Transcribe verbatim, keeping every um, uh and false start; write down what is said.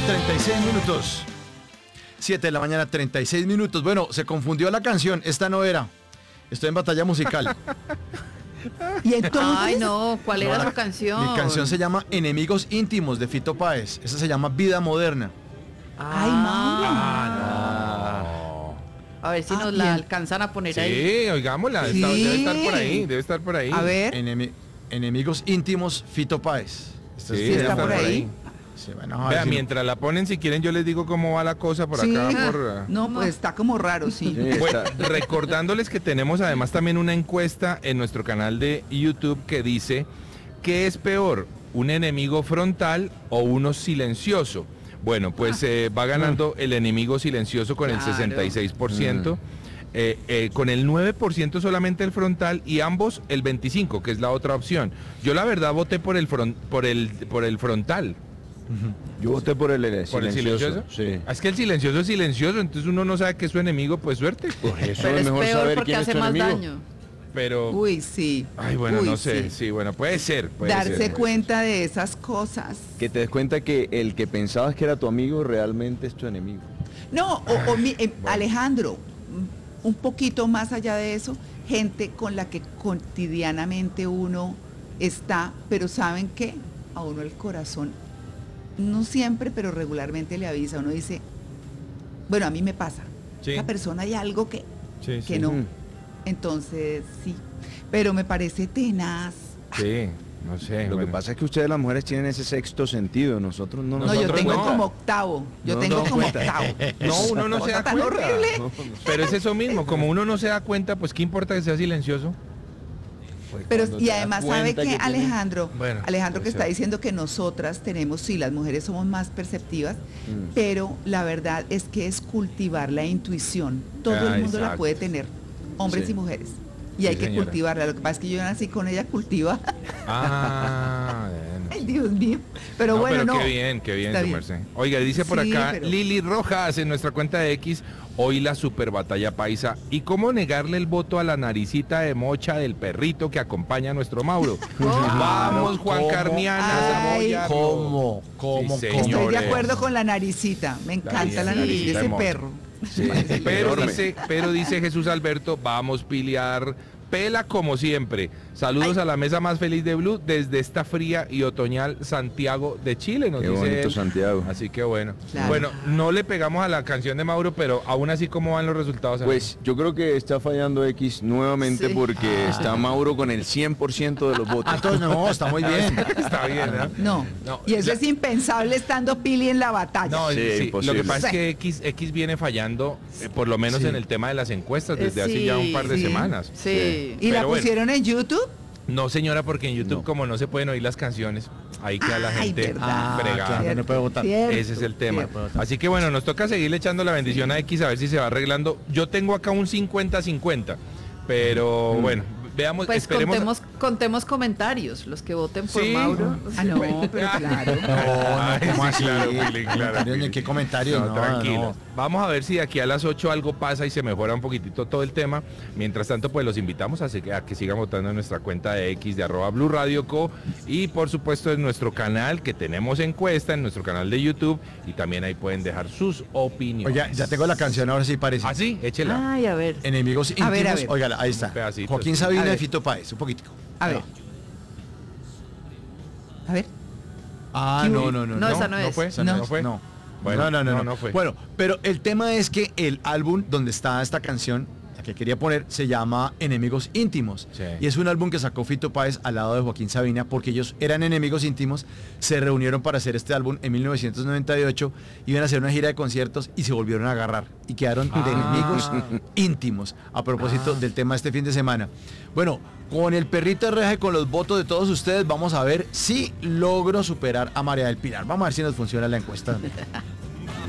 treinta y seis minutos. siete de la mañana, treinta y seis minutos. Bueno, se confundió la canción. Esta no era. Estoy en batalla musical. ¿Y entonces? Ay, no, ¿cuál No, era la- su canción? Mi canción se llama Enemigos Íntimos de Fito Páez. Esa se llama Vida Moderna. Ay, Mauro. Ah, A ver si Ah, nos bien. la alcanzan a poner no. ahí. Sí, oigámosla. Sí. está- debe estar por ahí, debe estar por ahí. A ver, Enemi- Enemigos Íntimos Fito Páez. Esta Sí, es- ¿sí debe está estar por ahí? Sí, bueno, a ver Vea, si- mientras la ponen, si quieren, yo les digo cómo va la cosa por Sí. acá. Por, uh, No, pues está como raro, sí. Sí, Bueno, está. recordándoles que tenemos además también una encuesta en nuestro canal de YouTube que dice, ¿qué es peor? ¿Un enemigo frontal o uno silencioso? Bueno, pues eh, va ganando el enemigo silencioso con el Claro. sesenta y seis por ciento. Eh, eh, con el nueve por ciento solamente el frontal y ambos el veinticinco por ciento, que es la otra opción. Yo la verdad voté por el, fron- por el, por el frontal. Yo voté por el, el ¿Por el silencioso? Sí. Es que el silencioso es silencioso, entonces uno no sabe que es su enemigo, pues suerte. Por eso Pero es es mejor peor saber porque quién es hace tu más enemigo. daño. Pero, Uy, sí. ay, bueno, Uy, no sé, sí. sí, bueno, puede ser. Puede Darse ser. cuenta de esas cosas. Que te des cuenta que el que pensabas que era tu amigo realmente es tu enemigo. No, o, o mi- eh, Alejandro, un poquito más allá de eso, gente con la que cotidianamente uno está, pero ¿saben qué? A uno el corazón, no siempre, pero regularmente le avisa, uno dice, bueno, a mí me pasa, Sí. esa persona hay algo que, Sí, que sí. no, Mm. entonces sí, pero me parece tenaz. Sí, no sé. Lo bueno. que pasa es que ustedes las mujeres tienen ese sexto sentido, nosotros no nos No, yo Nosotros tengo no. como octavo, yo No, tengo no como cuenta. octavo. No, uno no se Cosa da tan cuenta. horrible. Pero es eso mismo, como uno no se da cuenta, pues qué importa que sea silencioso. Pero Cuando y te das además sabe cuenta que, que tiene- Alejandro, Bueno, Alejandro que puede está ser. diciendo que nosotras tenemos, sí, las mujeres somos más perceptivas, Mm. pero la verdad es que es cultivar la intuición. Todo Ah, el mundo la exacto. puede tener, hombres Sí. y mujeres. Y Sí, hay que señora. cultivarla. Lo que pasa es que yo nací con ella cultiva. Ah, bueno. Ay, Dios mío. Pero No, bueno, pero no. qué bien, qué bien, Está su bien. merced. Oiga, dice por Sí, acá pero- Lili Rojas en nuestra cuenta de X, hoy la super batalla paisa. ¿Y cómo negarle el voto a la naricita de mocha del perrito que acompaña a nuestro Mauro? Vamos, Juan ¿Cómo? Carniana, Ay, a apoyarlo. ¿Cómo? ¿Cómo? Sí, ¿Cómo? Estoy de señores. acuerdo con la naricita. Me encanta la nariz de naricita de ese mocha. perro. Sí, Pero enorme. dice, pero dice Jesús Alberto, vamos piliar, pela como siempre. Saludos Ay. a la mesa más feliz de Blue desde esta fría y otoñal Santiago de Chile, nos Qué dice bonito él. Santiago. Así que bueno. Claro. Bueno, no le pegamos a la canción de Mauro, pero aún así, ¿cómo van los resultados? Pues yo creo que está fallando X nuevamente Sí. porque Ah. está Mauro con el cien por ciento de los votos. Ah, entonces no, está muy bien. está bien, ¿no? No. No, y eso la- es impensable estando Pili en la batalla. No, Sí, sí, lo imposible. que pasa es que X, X viene fallando, eh, por lo menos Sí. en el tema de las encuestas, desde Eh, hace ya un par de sí. semanas. Sí. ¿Y la pero bueno. pusieron en YouTube? No, señora, porque en YouTube, No. como no se pueden oír las canciones, ahí queda la Ay, gente verdad. Ah, fregada. claro, no puede votar. Cierto, Ese es el tema. cierto. Así que bueno, nos toca seguirle echando la bendición a X a ver si se va arreglando. Yo tengo acá un cincuenta cincuenta, pero Mm. bueno, veamos, Pues esperemos. contemos, contemos comentarios, los que voten por Sí. Mauro. Ah, no, pero claro. No, no, Ay, ¿cómo sí, así? claro, Pili, claro, Comentarios, ni Pili. qué comentarios, No, no, tranquilo. no. Vamos a ver si de aquí a las ocho algo pasa y se mejora un poquitito todo el tema. Mientras tanto, pues los invitamos a, se- a que sigan votando en nuestra cuenta de X de arroba Blue Radio Co. Y por supuesto en nuestro canal, que tenemos encuesta, en nuestro canal de YouTube. Y también ahí pueden dejar sus opiniones. Oye, ya tengo la canción, ahora sí parece. ¿Ah, sí? Échela. Ay, a ver. Enemigos íntimos. A ver, a ver. Óigala, ahí está. Un pedacito, Joaquín sí. Sabina A y ver. Fito Páez, un poquitico. A ver. A ver. Ah, ¿Qué no, hubo? no, no. No, esa no es. fue. Esa No. no fue. No. Bueno, no, no, no, no, no, no fue. Bueno, pero el tema es que el álbum donde está esta canción, la que quería poner, se llama Enemigos Íntimos. Sí. Y es un álbum que sacó Fito Páez al lado de Joaquín Sabina, porque ellos eran enemigos íntimos, se reunieron para hacer este álbum en mil novecientos noventa y ocho, iban a hacer una gira de conciertos y se volvieron a agarrar y quedaron de Ah. enemigos íntimos, a propósito del tema de este fin de semana. Bueno, con el perrito de reja y con los votos de todos ustedes, vamos a ver si logro superar a María del Pilar. Vamos a ver si nos funciona la encuesta.